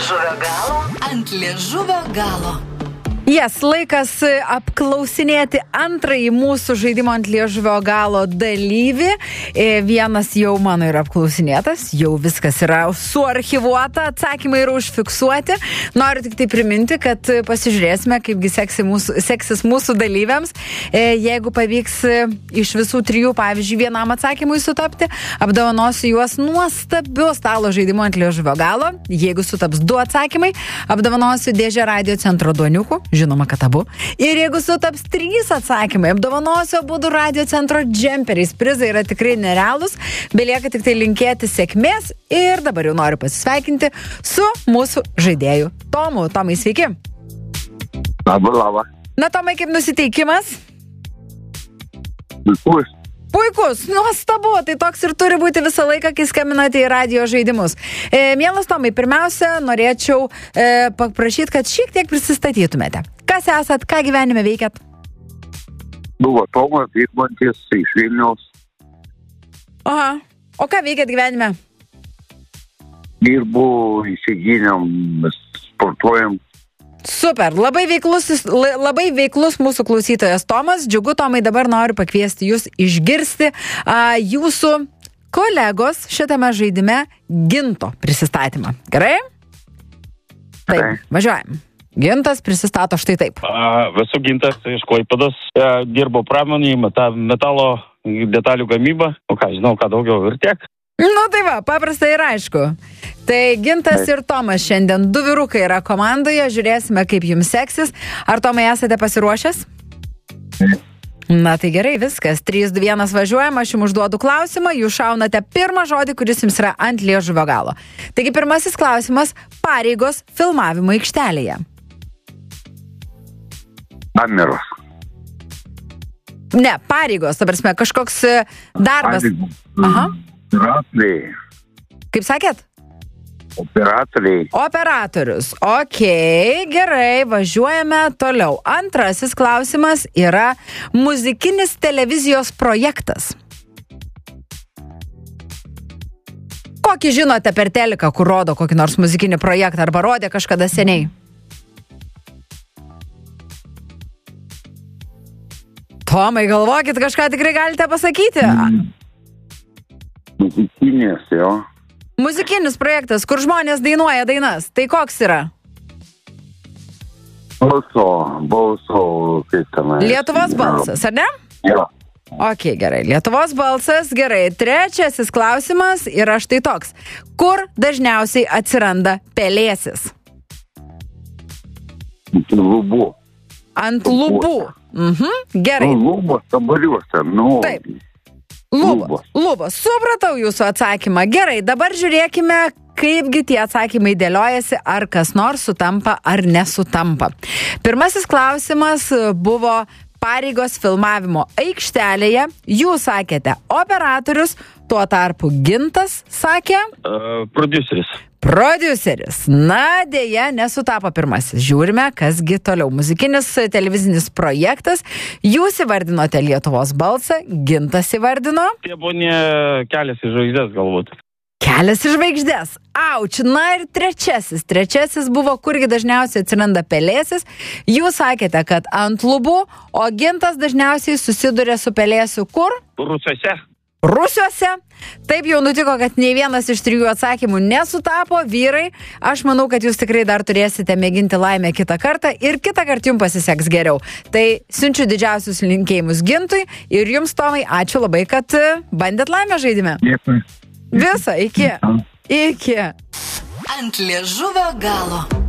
liežuvio galo. Ant liežuvio galo. Laikas apklausinėti antrąjį mūsų žaidimo ant liežuvio galo dalyvį. Vienas jau mano yra apklausinėtas, jau viskas yra suarchyvuota, atsakymai yra užfiksuoti. Noriu tik tai priminti, kad pasižiūrėsime, kaipgi seksis mūsų dalyviams. Jeigu pavyks iš visų trijų, pavyzdžiui, vienam atsakymui sutapti, apdovanosiu juos nuostabiu stalo žaidimo ant liežuvio galo. Jeigu sutaps 2 atsakymai, apdovanosiu dėžę Radio Centro duoniukų. Žinoma, kad abu. Ir jeigu sutaps 3 atsakymai, apdovanosiu abudu Radio Centro džemperiais. Prizai yra tikrai nerealūs. Belieka tik tai linkėti sėkmės. Ir dabar jau noriu pasisveikinti su mūsų žaidėju Tomu. Tomai, sveiki. Labą. Na, Tomai, kaip nusiteikimas? Puikus, nuostabu, tai toks ir turi būti visą laiką, kai skambinate į radijo žaidimus. Mielas Tomai, pirmiausia, norėčiau paprašyti, kad šiek tiek prisistatytumėte. Kas esat, ką gyvenime veikiat? Buvo Tomas Vykmantis iš Vilniaus. Aha, o ką veikiat gyvenime? Dirbu, įsigynėm, sportuojam. Super, labai veiklus mūsų klausytojas Tomas. Džiugu, Tomai, dabar noriu pakviesti jūs išgirsti jūsų kolegos šitame žaidime Ginto prisistatymą. Gerai? Taip, važiuojam. Gintas prisistato štai taip. Esu Gintas iš Klaipėdos, dirbo pramonėje, metalo detalių gamybą. Ką daugiau ir tiek. Nu tai va, paprastai ir aišku. Tai Gintas ir Tomas šiandien 2 vyrukai yra komandoje, žiūrėsime, kaip jums seksis. Ar Tomai esate pasiruošęs? Na tai gerai, viskas. 3, 2, 1 važiuojam, aš jums užduodu klausimą, jūs šaunate pirmą žodį, kuris jums yra ant liežuvio galo. Taigi pirmasis klausimas – pareigos filmavimo aikštelėje. Kameros. Ne, pareigos, ta prasme, kažkoks darbas. Aha. Operatoriai. Kaip sakėt? Operatorius. Okei, gerai, važiuojame toliau. Antrasis klausimas yra muzikinis televizijos projektas. Kokį žinote per teliką, kur rodo kokį nors muzikinį projektą, arba rodė kažkada seniai? Tomai, galvokit, kažką tikrai galite pasakyti? Muzikinės, jo. Muzikinis projektas, kur žmonės dainuoja dainas. Tai koks yra? Balso, kaip tenai. Lietuvos balsas, ar ne? Jo. Ok, gerai. Lietuvos balsas, gerai. Trečiasis klausimas yra štai toks. Kur dažniausiai atsiranda pelėsis? Ant lubų. Ant lubų. Gerai. Lubos kambariuose, Taip. Lubos. Supratau jūsų atsakymą. Gerai, dabar žiūrėkime, kaipgi tie atsakymai dėliojasi, ar kas nors sutampa ar nesutampa. Pirmasis klausimas buvo pareigos filmavimo aikštelėje. Jūs sakėte operatorius, tuo tarpu Gintas sakė... Prodiuseris. Na, dėja, nesutapo pirmasis. Žiūrime, kasgi toliau. Muzikinis televizinis projektas. Jūs įvardinote Lietuvos balsą, Gintas įvardino... Tie buvo ne Kelias į žvaigždės galbūt. Kelias į žvaigždės. Auč. Na ir trečiasis. Trečiasis buvo, kurgi dažniausiai atsiranda pelėsis. Jūs sakėte, kad ant lubų, o Gintas dažniausiai susiduria su pelėsiu kur? Rusiuose. Taip jau nutiko, kad nei vienas iš 3 atsakymų nesutapo. Vyrai, aš manau, kad jūs tikrai dar turėsite mėginti laimę kitą kartą ir kitą kartą jums pasiseks geriau. Tai siunčiu didžiausius linkėjimus Gintui ir jums, Tomai, ačiū labai, kad bandėt laimę žaidime. Dėkui. Visą, iki. Ant liežuvio galo.